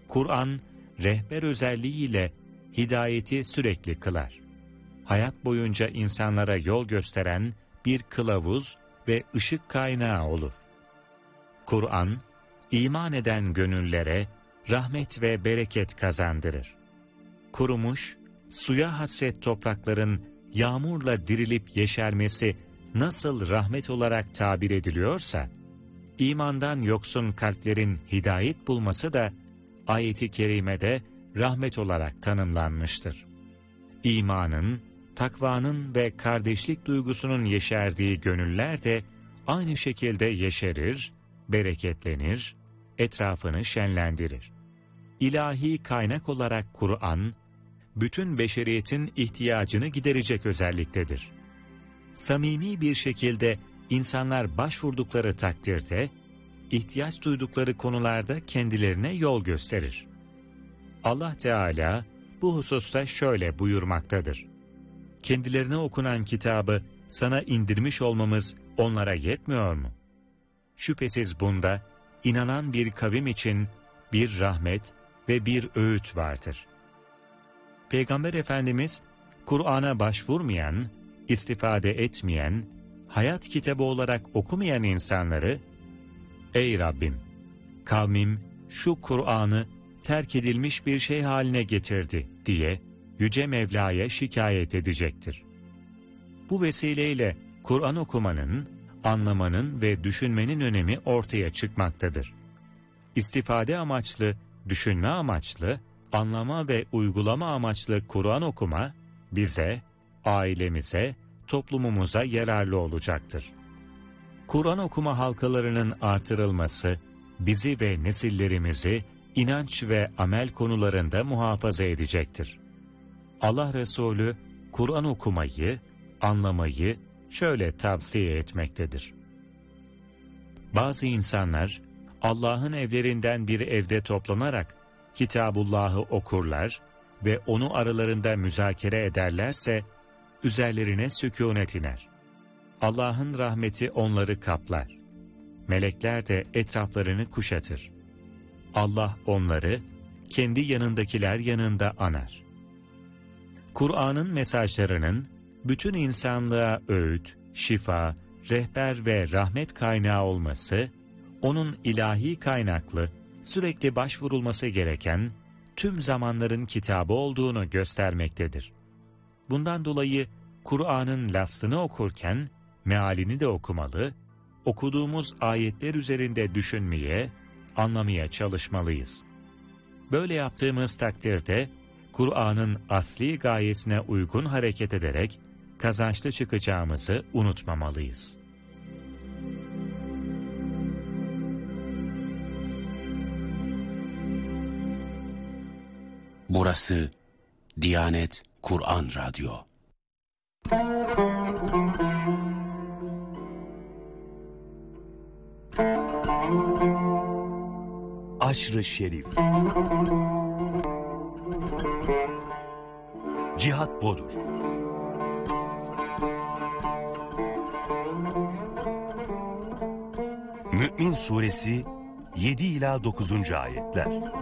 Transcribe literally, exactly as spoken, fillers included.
Kur'an, rehber özelliğiyle hidayeti sürekli kılar. Hayat boyunca insanlara yol gösteren bir kılavuz ve ışık kaynağı olur. Kur'an, iman eden gönüllere rahmet ve bereket kazandırır. Kurumuş, suya hasret toprakların yağmurla dirilip yeşermesi nasıl rahmet olarak tabir ediliyorsa, imandan yoksun kalplerin hidayet bulması da ayet-i kerimede rahmet olarak tanımlanmıştır. İmanın, takvanın ve kardeşlik duygusunun yeşerdiği gönüller de aynı şekilde yeşerir, bereketlenir, etrafını şenlendirir. İlahi kaynak olarak Kur'an, bütün beşeriyetin ihtiyacını giderecek özelliktedir. Samimi bir şekilde insanlar başvurdukları takdirde, ihtiyaç duydukları konularda kendilerine yol gösterir. Allah Teala bu hususta şöyle buyurmaktadır: kendilerine okunan kitabı sana indirmiş olmamız onlara yetmiyor mu? Şüphesiz bunda inanan bir kavim için bir rahmet ve bir öğüt vardır. Peygamber Efendimiz, Kur'an'a başvurmayan, istifade etmeyen, hayat kitabı olarak okumayan insanları, "Ey Rabbim, kavmim şu Kur'an'ı terk edilmiş bir şey haline getirdi" diye Yüce Mevla'ya şikayet edecektir. Bu vesileyle Kur'an okumanın, anlamanın ve düşünmenin önemi ortaya çıkmaktadır. İstifade amaçlı, düşünme amaçlı, anlama ve uygulama amaçlı Kur'an okuma, bize, ailemize, toplumumuza yararlı olacaktır. Kur'an okuma halkalarının artırılması, bizi ve nesillerimizi inanç ve amel konularında muhafaza edecektir. Allah Resulü, Kur'an okumayı, anlamayı şöyle tavsiye etmektedir: bazı insanlar, Allah'ın evlerinden bir evde toplanarak Kitabullah'ı okurlar ve onu aralarında müzakere ederlerse, üzerlerine sükûnet iner. Allah'ın rahmeti onları kaplar. Melekler de etraflarını kuşatır. Allah onları kendi yanındakiler yanında anar. Kur'an'ın mesajlarının bütün insanlığa öğüt, şifa, rehber ve rahmet kaynağı olması, onun ilahi kaynaklı, sürekli başvurulması gereken tüm zamanların kitabı olduğunu göstermektedir. Bundan dolayı Kur'an'ın lafzını okurken mealini de okumalı, okuduğumuz ayetler üzerinde düşünmeye, anlamaya çalışmalıyız. Böyle yaptığımız takdirde Kur'an'ın asli gayesine uygun hareket ederek kazançlı çıkacağımızı unutmamalıyız. Burası Diyanet Kur'an Radyo. Aşr-ı Şerif. Cihat budur. Mü'min Suresi yedi ila dokuzuncu ayetler.